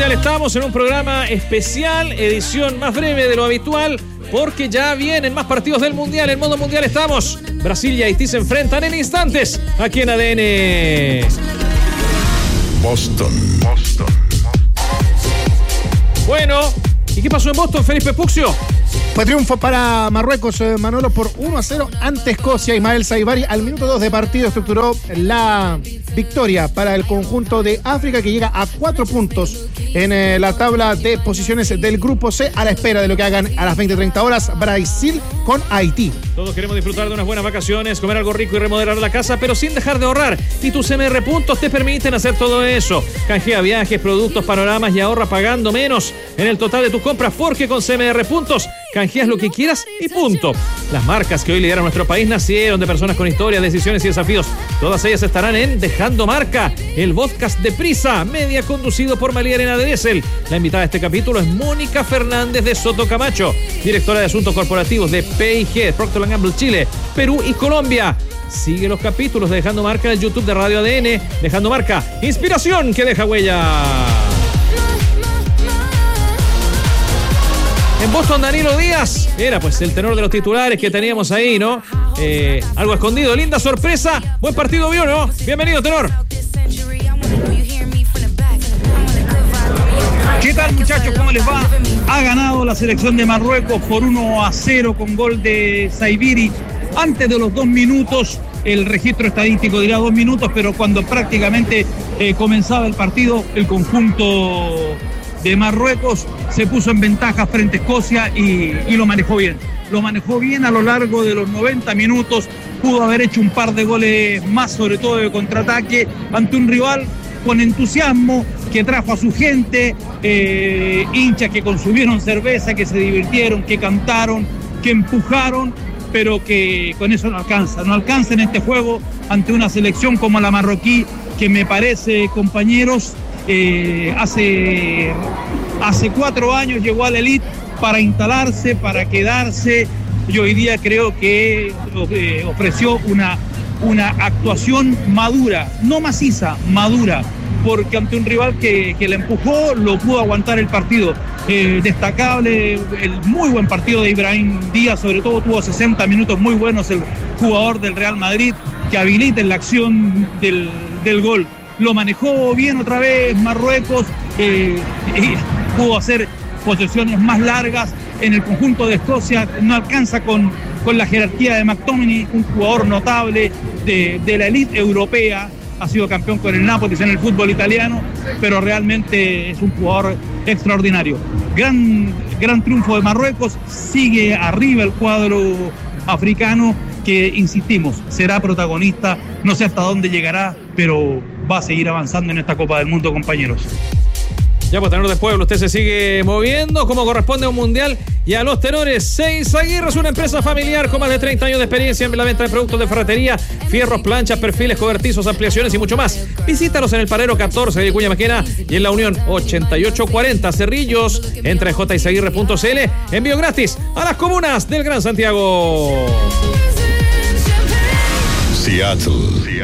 Mundial estamos en un programa especial, edición más breve de lo habitual, porque ya vienen más partidos del Mundial. En modo Mundial estamos. Brasil y Haití se enfrentan en instantes aquí en ADN. Boston. Bueno, ¿y qué pasó en Boston, Felipe Puccio? Fue triunfo para Marruecos, Manolo, por 1-0 ante Escocia. Ismael Saibari al minuto 2 de partido estructuró la victoria para el conjunto de África, que llega a 4 puntos en la tabla de posiciones del Grupo C, a la espera de lo que hagan a las 20:30 horas Brasil con Haití. Todos queremos disfrutar de unas buenas vacaciones, comer algo rico y remodelar la casa, pero sin dejar de ahorrar. Y tus MR Puntos te permiten hacer todo eso. Canjea viajes, productos, panoramas y ahorra pagando menos en el total de tus compras, porque con CMR Puntos canjeas lo que quieras y punto. Las marcas que hoy lideran nuestro país nacieron de personas con historias, decisiones y desafíos. Todas ellas estarán en Dejando Marca, el podcast de Prisa, media conducido por María Elena de Dessel. La invitada de este capítulo es Mónica Fernández de Soto Camacho, directora de Asuntos Corporativos de P&G, Procter & Gamble Chile, Perú y Colombia. Sigue los capítulos de Dejando Marca en el YouTube de Radio ADN. Dejando Marca, inspiración que deja huella. En Boston, Danilo Díaz era pues el tenor de los titulares que teníamos ahí, ¿no? Algo escondido, linda sorpresa. Buen partido vio, ¿no? Bienvenido, tenor. ¿Qué tal, muchachos? ¿Cómo les va? Ha ganado la selección de Marruecos por 1-0 con gol de Saibiri. Antes de los 2 minutos, el registro estadístico dirá 2 minutos, pero cuando prácticamente comenzaba el partido, el conjunto de Marruecos se puso en ventaja frente a Escocia y lo manejó bien. Lo manejó bien a lo largo de los 90 minutos. Pudo haber hecho un par de goles más, sobre todo de contraataque, ante un rival con entusiasmo, que trajo a su gente, hinchas que consumieron cerveza, que se divirtieron, que cantaron, que empujaron, pero que con eso no alcanza. No alcanza en este juego ante una selección como la marroquí, que me parece, compañeros, hace 4 años llegó a la elite para instalarse, para quedarse, y hoy día creo que ofreció una actuación madura, no maciza, madura, porque ante un rival que le empujó, lo pudo aguantar el partido. Destacable el muy buen partido de Ibrahim Díaz, sobre todo tuvo 60 minutos muy buenos, el jugador del Real Madrid, que habilita en la acción del gol. Lo manejó bien otra vez Marruecos, pudo hacer posesiones más largas. En el conjunto de Escocia no alcanza con la jerarquía de McTominay, un jugador notable de la elite europea. Ha sido campeón con el Nápoles en el fútbol italiano, pero realmente es un jugador extraordinario. Gran triunfo de Marruecos, sigue arriba el cuadro africano, que insistimos, será protagonista, no sé hasta dónde llegará, pero va a seguir avanzando en esta Copa del Mundo, compañeros. Ya, pues, tenor de pueblo, usted se sigue moviendo como corresponde a un mundial. Y a los tenores, Seizaguirre es una empresa familiar con más de 30 años de experiencia en la venta de productos de ferretería, fierros, planchas, perfiles, cobertizos, ampliaciones y mucho más. Visítalos en el Parero 14 de Vicuña Maquena y en la Unión 8840 Cerrillos. Entra en jizaguirre.cl. Envío gratis a las comunas del Gran Santiago. Seattle.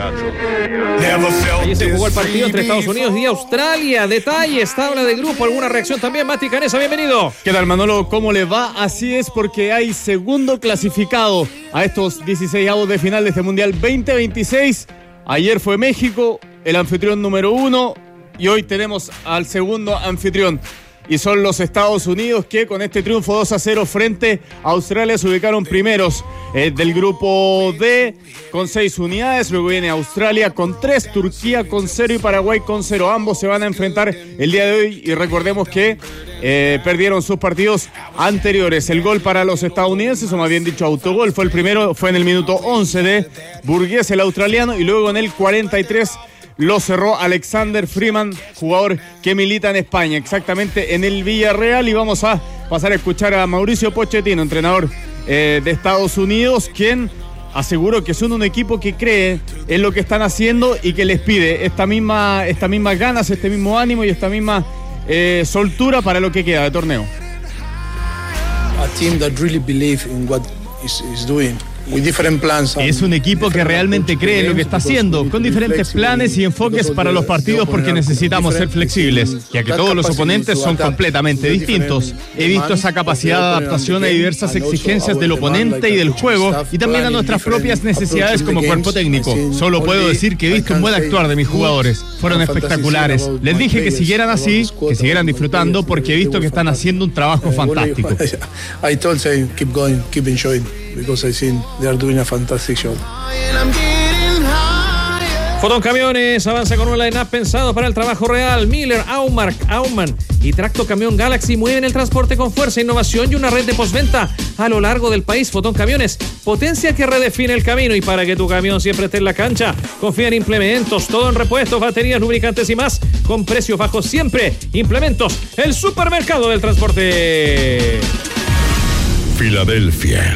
Allí se jugó el partido entre Estados Unidos y Australia. Detalles, tabla de grupo, alguna reacción también. Mati Canesa, bienvenido. ¿Qué tal, Manolo? ¿Cómo le va? Así es, porque hay segundo clasificado a estos 16avos de final de este Mundial 2026. Ayer fue México, el anfitrión número 1, y hoy tenemos al segundo anfitrión. Y son los Estados Unidos, que con este triunfo 2-0 frente a Australia se ubicaron primeros del grupo D con 6 unidades. Luego viene Australia con 3, Turquía con 0 y Paraguay con 0. Ambos se van a enfrentar el día de hoy, y recordemos que perdieron sus partidos anteriores. El gol para los estadounidenses, o más bien dicho autogol, fue el primero, fue en el minuto 11 de Burgués, el australiano, y luego en el 43 lo cerró Alexander Freeman, jugador que milita en España, exactamente en el Villarreal. Y vamos a pasar a escuchar a Mauricio Pochettino, entrenador de Estados Unidos, quien aseguró que son un equipo que cree en lo que están haciendo y que les pide estas mismas ganas, este mismo ánimo y esta misma soltura para lo que queda de torneo. A team that really believe in what is doing. Es un equipo que realmente cree en lo que está haciendo, con diferentes planes y enfoques para los partidos, porque necesitamos ser flexibles, ya que todos los oponentes son completamente distintos. He visto esa capacidad de adaptación a diversas exigencias del oponente y del juego, y también a nuestras propias necesidades como cuerpo técnico. Solo puedo decir que he visto un buen actuar de mis jugadores. Fueron espectaculares. Les dije que siguieran así, que siguieran disfrutando, porque he visto que están haciendo un trabajo fantástico. I told them, keep going, keep enjoying, because I think they are doing a fantastic job. Fotón Camiones avanza con un line-up pensado para el trabajo real. Miller, Aumann y Tracto Camión Galaxy mueven el transporte con fuerza, innovación y una red de postventa a lo largo del país. Fotón Camiones, potencia que redefine el camino, y para que tu camión siempre esté en la cancha, confía en Implementos, todo en repuestos, baterías, lubricantes y más, con precios bajos siempre. Implementos, el supermercado del transporte. Filadelfia.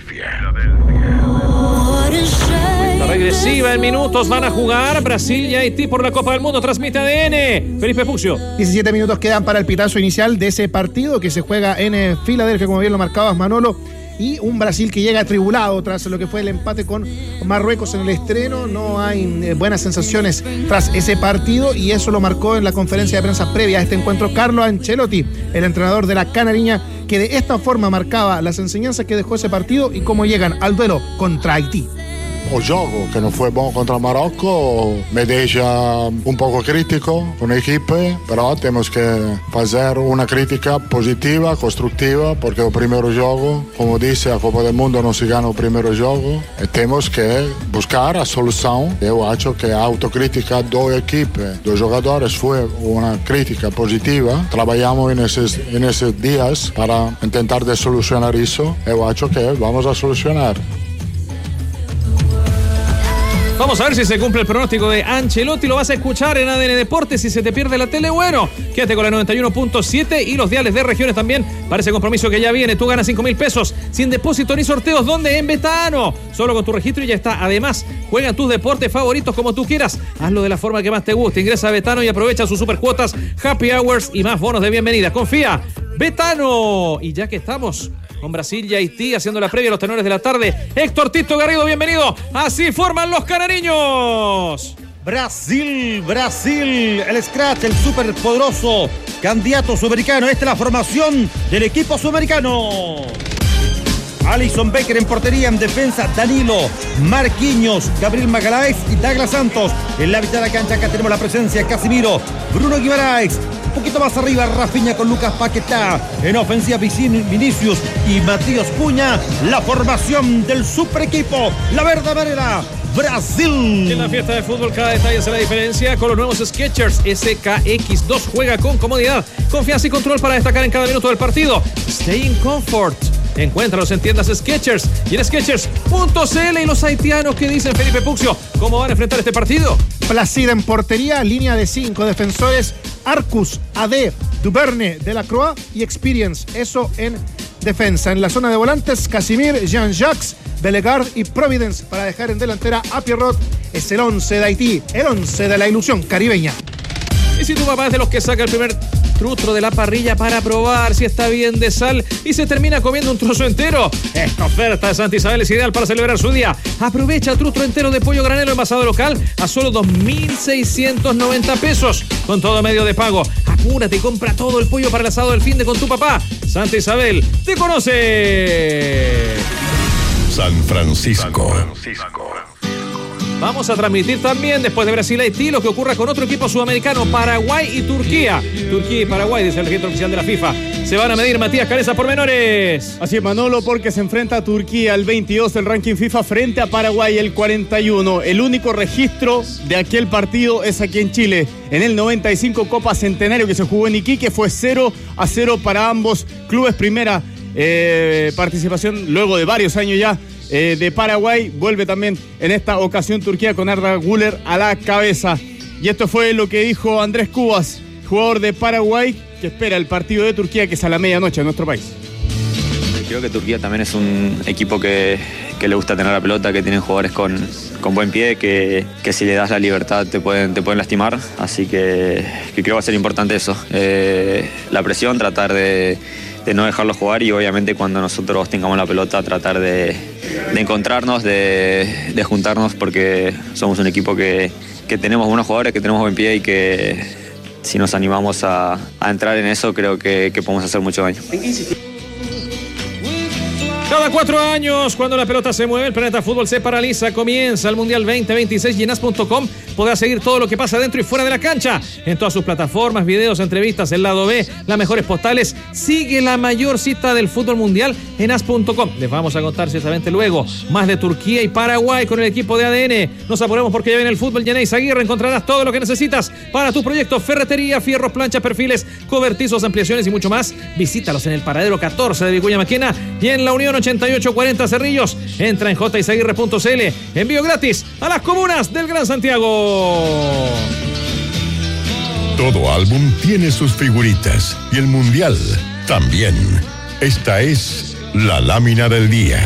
La regresiva en minutos van a jugar Brasil y Haití por la Copa del Mundo. Transmite ADN. Felipe Puccio. 17 minutos quedan para el pitazo inicial de ese partido que se juega en Filadelfia, como bien lo marcabas, Manolo. Y un Brasil que llega atribulado tras lo que fue el empate con Marruecos en el estreno. No hay buenas sensaciones tras ese partido, y eso lo marcó en la conferencia de prensa previa a este encuentro Carlo Ancelotti, el entrenador de la Canariña, que de esta forma marcaba las enseñanzas que dejó ese partido y cómo llegan al duelo contra Haití. O gioco che non fu buono contro il Marocco mi deja un poco crítico con l'equipe, però tenemos que hacer una crítica positiva, constructiva, porque el primer gioco, como dice, a Copa del Mundo non si gana el primer gioco, e tenemos que buscar a solución. Eu acho que a autocrítica do equipe, dos jogadores, fue una crítica positiva. Trabajamos en esos días para intentar de solucionar eso. Eu acho que vamos a solucionar. Vamos a ver si se cumple el pronóstico de Ancelotti. Lo vas a escuchar en ADN Deportes. Si se te pierde la tele, bueno, quédate con la 91.7 y los diales de regiones también para ese compromiso que ya viene. Tú ganas 5.000 pesos sin depósito ni sorteos. ¿Dónde? En Betano. Solo con tu registro y ya está. Además, juega tus deportes favoritos como tú quieras. Hazlo de la forma que más te guste. Ingresa a Betano y aprovecha sus super cuotas, happy hours y más bonos de bienvenida. Confía. Betano. Y ya que estamos con Brasil y Haití haciendo la previa a los tenores de la tarde, Héctor Tito Garrido, bienvenido. Así forman los canariños. Brasil, el Scratch, el súper poderoso candidato sudamericano. Esta es la formación del equipo sudamericano. Alison Becker en portería, en defensa Danilo, Marquinhos, Gabriel Magalhães y Douglas Santos. En la mitad de la cancha acá tenemos la presencia de Casimiro, Bruno Guimaraes. Un poquito más arriba Rafinha con Lucas Paquetá. En ofensiva Vinicius y Matías Cunha. La formación del super equipo, la verde amarela, Brasil. En la fiesta de fútbol cada detalle hace la diferencia con los nuevos Skechers SKX2. Juega con comodidad, confianza y control para destacar en cada minuto del partido. Stay in comfort. Encuéntralos en tiendas Skechers y en Skechers.cl. Y los haitianos, ¿qué dicen, Felipe Puccio? ¿Cómo van a enfrentar este partido? Placida en portería, línea de 5 defensores: Arcus, AD, Duverne, Delacroix y Experience. Eso en defensa. En la zona de volantes, Casimir, Jean-Jacques, Delegard y Providence, para dejar en delantera a Pierrot. Es el 11 de Haití, el 11 de la ilusión caribeña. Y si tu papá es de los que saca el primer trutro de la parrilla para probar si está bien de sal y se termina comiendo un trozo entero, esta oferta de Santa Isabel es ideal para celebrar su día. Aprovecha el trutro entero de pollo granero envasado local a solo 2.690 pesos con todo medio de pago. Apúrate y compra todo el pollo para el asado del fin de con tu papá. Santa Isabel te conoce. San Francisco. Vamos a transmitir también, después de Brasil y Haití, lo que ocurra con otro equipo sudamericano, Paraguay y Turquía. Turquía y Paraguay, dice el registro oficial de la FIFA. Se van a medir, Matías Cabeza, por menores. Así es, Manolo, porque se enfrenta a Turquía el 22 del ranking FIFA frente a Paraguay el 41. El único registro de aquel partido es aquí en Chile. En el 95 Copa Centenario que se jugó en Iquique fue 0-0 para ambos clubes. Primera participación luego de varios años ya de Paraguay. Vuelve también en esta ocasión Turquía con Arda Güler a la cabeza. Y esto fue lo que dijo Andrés Cubas, jugador de Paraguay, que espera el partido de Turquía, que es a la medianoche en nuestro país. Creo que Turquía también es un equipo que le gusta tener la pelota, que tienen jugadores con buen pie, que si le das la libertad te pueden lastimar. Así que creo que va a ser importante eso. La presión, tratar de no dejarlos jugar y obviamente cuando nosotros tengamos la pelota tratar de encontrarnos, de juntarnos, porque somos un equipo que tenemos buenos jugadores, que tenemos buen pie y que si nos animamos a entrar en eso creo que podemos hacer mucho daño. Cada 4 años, cuando la pelota se mueve, el planeta fútbol se paraliza. Comienza el Mundial 2026 y en as.com podrás seguir todo lo que pasa dentro y fuera de la cancha. En todas sus plataformas, videos, entrevistas, el lado B, las mejores postales. Sigue la mayor cita del fútbol mundial en as.com. Les vamos a contar ciertamente luego más de Turquía y Paraguay con el equipo de ADN. Nos apuramos porque ya viene el fútbol. Yanéis Aguirre, encontrarás todo lo que necesitas para tu proyecto: ferretería, fierros, planchas, perfiles, cobertizos, ampliaciones y mucho más. Visítalos en el paradero 14 de Vicuña Maquena y en la Unión 8840 Cerrillos. Entra en jisaguirre.cl. Envío gratis a las comunas del Gran Santiago. Todo álbum tiene sus figuritas y el mundial también. Esta es la lámina del día.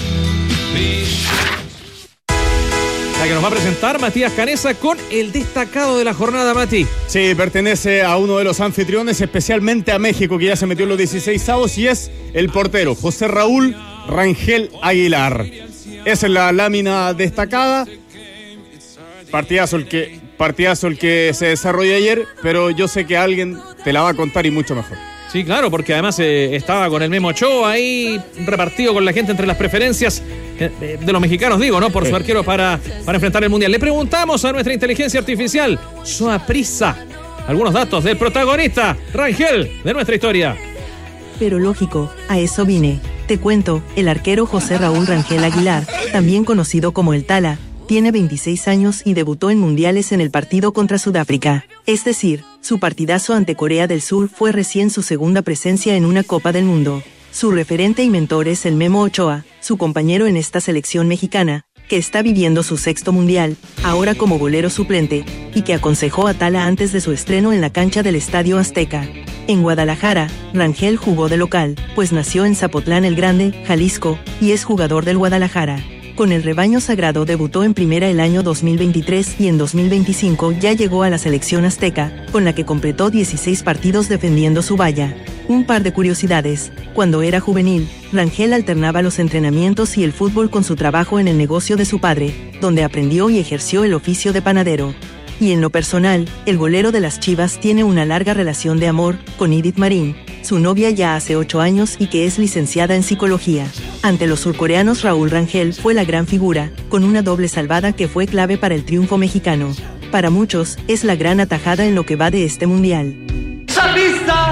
La que nos va a presentar Matías Canesa con el destacado de la jornada, Mati. Sí, pertenece a uno de los anfitriones, especialmente a México, que ya se metió en los 16avos, y es el portero José Raúl Rangel Aguilar. Esa es la lámina destacada. Partidazo el que se desarrolló ayer, pero yo sé que alguien te la va a contar y mucho mejor. Sí, claro, porque además estaba con el Memo Ochoa ahí repartido con la gente entre las preferencias de los mexicanos, digo, ¿no? Por su arquero para enfrentar el Mundial. Le preguntamos a nuestra inteligencia artificial, Soaprisa, algunos datos del protagonista, Rangel, de nuestra historia. Pero lógico, a eso vine. Te cuento, el arquero José Raúl Rangel Aguilar, también conocido como el Tala, tiene 26 años y debutó en mundiales en el partido contra Sudáfrica. Es decir, su partidazo ante Corea del Sur fue recién su segunda presencia en una Copa del Mundo. Su referente y mentor es el Memo Ochoa, su compañero en esta selección mexicana, que está viviendo su 6º mundial, ahora como golero suplente, y que aconsejó a Tala antes de su estreno en la cancha del Estadio Azteca. En Guadalajara, Rangel jugó de local, pues nació en Zapotlán el Grande, Jalisco, y es jugador del Guadalajara. Con el rebaño sagrado debutó en primera el año 2023 y en 2025 ya llegó a la selección azteca, con la que completó 16 partidos defendiendo su valla. Un par de curiosidades: cuando era juvenil, Rangel alternaba los entrenamientos y el fútbol con su trabajo en el negocio de su padre, donde aprendió y ejerció el oficio de panadero. Y en lo personal, el golero de las Chivas tiene una larga relación de amor con Edith Marín, su novia ya hace 8 años y que es licenciada en psicología. Ante los surcoreanos, Raúl Rangel fue la gran figura, con una doble salvada que fue clave para el triunfo mexicano. Para muchos, es la gran atajada en lo que va de este mundial. ¡Saprissa!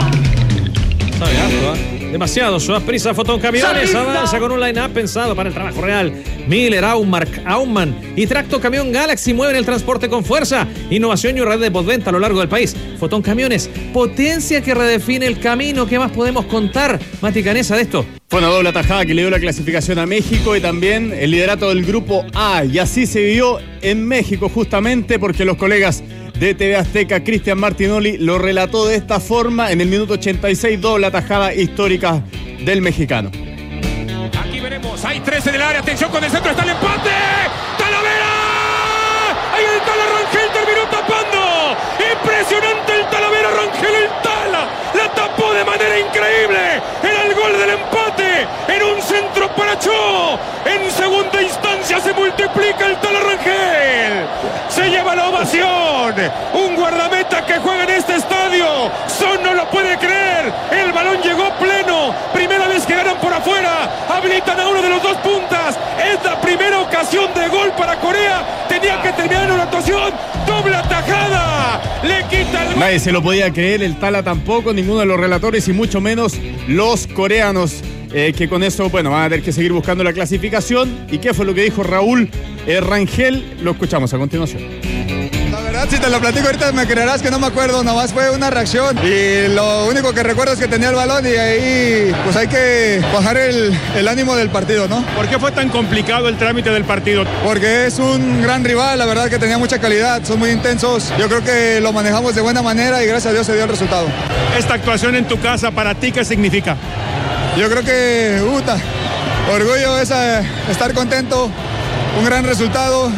Demasiado, Soaprisa, Fotón Camiones avanza con un line-up pensado para el trabajo real. Miller, Aumann y Tracto Camión Galaxy mueven el transporte con fuerza. Innovación y red de postventa a lo largo del país. Fotón Camiones, potencia que redefine el camino. ¿Qué más podemos contar, Mati Canesa, de esto? Fue una doble atajada que le dio la clasificación a México y también el liderato del grupo A. Y así se vivió en México, justamente porque los colegas de TV Azteca, Cristian Martinoli, lo relató de esta forma en el minuto 86, doble atajada histórica del mexicano. Aquí veremos, hay 13 del área, atención con el centro, está el empate. ¡Talavera! Ahí el Tala Rangel terminó tapando. Impresionante el Talavera Rangel, el Tala la tapó de manera increíble. Era el gol del empate en un centro para Cho. En segunda instancia se multiplica el Tala Rangel. Se lleva la ovación. Un guardameta que juega en este estadio. Son no lo puede creer. El balón llegó pleno. Primera vez que ganan por afuera. Habilitan a uno de los dos puntas. Es la primera ocasión de gol para Corea. Tenía que terminar en una actuación. Doble atajada. Le quita el gol. Nadie se lo podía creer, el Tala tampoco, ninguno de los relatores y mucho menos los coreanos. Que con eso, bueno, van a tener que seguir buscando la clasificación. ¿Y qué fue lo que dijo Raúl Rangel? Lo escuchamos a continuación. La verdad, si te lo platico ahorita me creerás que no me acuerdo, nomás fue una reacción y lo único que recuerdo es que tenía el balón y ahí pues hay que bajar el ánimo del partido, ¿no? ¿Por qué fue tan complicado el trámite del partido? Porque es un gran rival, la verdad que tenía mucha calidad, son muy intensos, yo creo que lo manejamos de buena manera y gracias a Dios se dio el resultado. Esta actuación en tu casa, ¿para ti qué significa? Yo creo que, orgullo es estar contento, un gran resultado.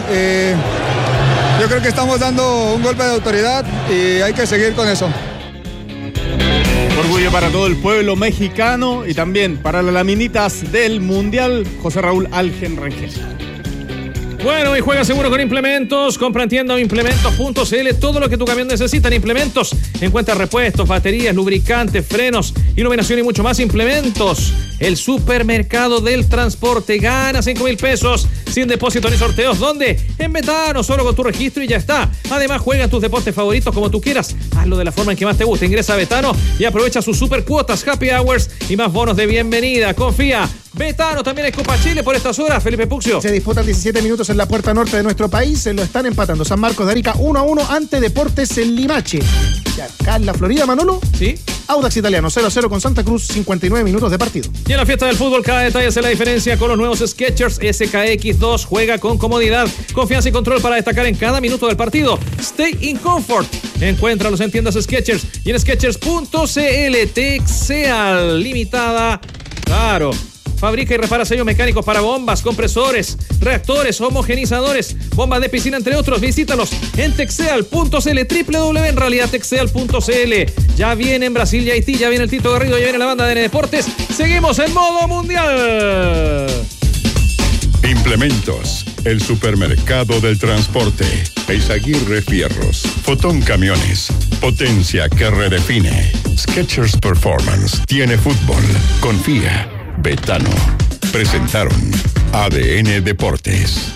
Yo creo que estamos dando un golpe de autoridad y hay que seguir con eso. Apoyo para todo el pueblo mexicano y también para las laminitas del Mundial, José Raúl Algen Rangel. Bueno, y juega seguro con Implementos. Compra en tienda o implementos.cl todo lo que tu camión necesita en Implementos. Encuentra repuestos, baterías, lubricantes, frenos, iluminación y mucho más. Implementos, el supermercado del transporte. Gana 5,000 pesos sin depósito ni sorteos. ¿Dónde? En Betano, solo con tu registro y ya está. Además, juega tus deportes favoritos como tú quieras. Hazlo de la forma en que más te guste. Ingresa a Betano y aprovecha sus super cuotas, happy hours y más bonos de bienvenida. Confía. Betano, también hay Copa Chile por estas horas. Felipe Puccio. Se disputan 17 minutos en la puerta norte de nuestro país. Se lo están empatando San Marcos de Arica 1-1 ante Deportes en Limache. Y acá en la Florida, Manolo. Sí. Audax Italiano 0-0 con Santa Cruz, 59 minutos de partido. Y en la fiesta del fútbol cada detalle hace la diferencia con los nuevos Skechers SKX2. Juega con comodidad, confianza y control para destacar en cada minuto del partido. Stay in comfort. Encuéntralos en tiendas Skechers y en Skechers.cl. Texeal Limitada. Claro. Fabrica y repara sellos mecánicos para bombas, compresores, reactores, homogenizadores, bombas de piscina, entre otros. Visítalos en texeal.cl, www.enrealidattexeal.cl. Ya viene en Brasil y Haití, ya viene el Tito Garrido, ya viene la banda de N Deportes. Seguimos en modo mundial. Implementos, el supermercado del transporte. Eizaguirre Fierros, Fotón Camiones, potencia que redefine. Skechers Performance, tiene fútbol, confía. Betano. Presentaron ADN Deportes.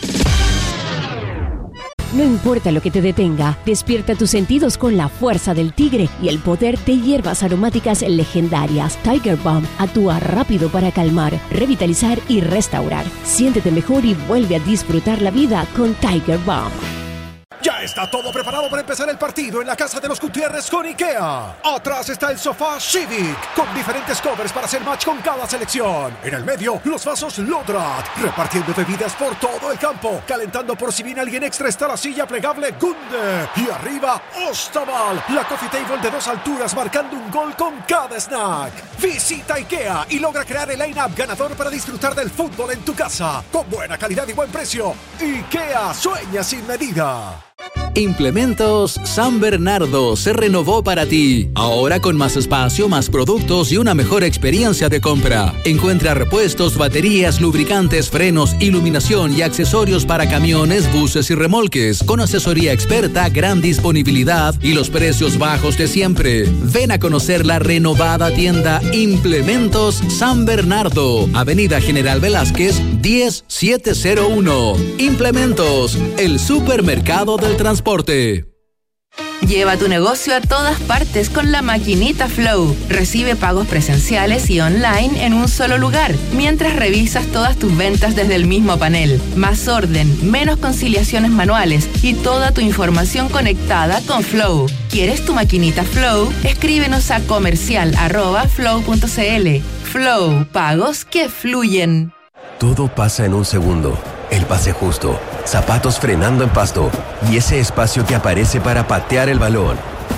No importa lo que te detenga, despierta tus sentidos con la fuerza del tigre y el poder de hierbas aromáticas legendarias. Tiger Balm actúa rápido para calmar, revitalizar y restaurar. Siéntete mejor y vuelve a disfrutar la vida con Tiger Balm. Ya está todo preparado para empezar el partido en la casa de los Gutiérrez con IKEA. Atrás está el sofá Civic, con diferentes covers para hacer match con cada selección. En el medio, los vasos Lodrat, repartiendo bebidas por todo el campo. Calentando por si viene alguien extra está la silla plegable Gunde. Y arriba, Ostaval, la coffee table de 2 alturas marcando un gol con cada snack. Visita IKEA y logra crear el line-up ganador para disfrutar del fútbol en tu casa. Con buena calidad y buen precio. IKEA, sueña sin medida. Implementos San Bernardo se renovó para ti. Ahora con más espacio, más productos y una mejor experiencia de compra. Encuentra repuestos, baterías, lubricantes, frenos, iluminación y accesorios para camiones, buses y remolques. Con asesoría experta, gran disponibilidad y los precios bajos de siempre. Ven a conocer la renovada tienda Implementos San Bernardo. Avenida General Velázquez, 10701. Implementos, el supermercado del transporte. Lleva tu negocio a todas partes con la maquinita Flow. Recibe pagos presenciales y online en un solo lugar, mientras revisas todas tus ventas desde el mismo panel. Más orden, menos conciliaciones manuales y toda tu información conectada con Flow. ¿Quieres tu maquinita Flow? Escríbenos a comercial@flow.cl. Flow, pagos que fluyen. Todo pasa en un segundo. El pase justo, zapatos frenando en pasto y ese espacio que aparece para patear el balón.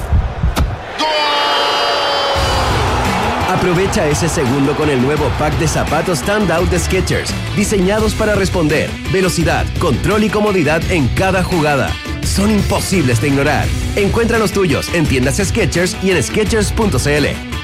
Aprovecha ese segundo con el nuevo pack de zapatos Standout de Skechers, diseñados para responder, velocidad, control y comodidad en cada jugada. Son imposibles de ignorar. Encuentra los tuyos en tiendas Skechers y en Skechers.cl.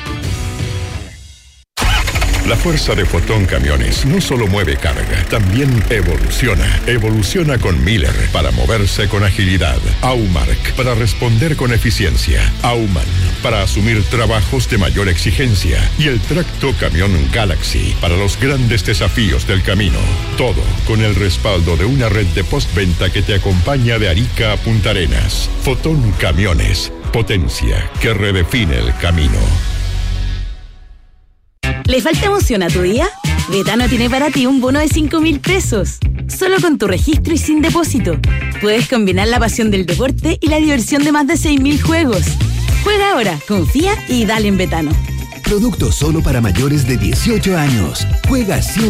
La fuerza de Fotón Camiones no solo mueve carga, también evoluciona. Evoluciona con Miller para moverse con agilidad. Aumark para responder con eficiencia. Auman para asumir trabajos de mayor exigencia. Y el tracto camión Galaxy para los grandes desafíos del camino. Todo con el respaldo de una red de postventa que te acompaña de Arica a Punta Arenas. Fotón Camiones, potencia que redefine el camino. ¿Le falta emoción a tu día? Betano tiene para ti un bono de 5,000 pesos. Solo con tu registro y sin depósito. Puedes combinar la pasión del deporte y la diversión de más de 6,000 juegos. Juega ahora, confía y dale en Betano. Producto solo para mayores de 18 años. Juega siempre.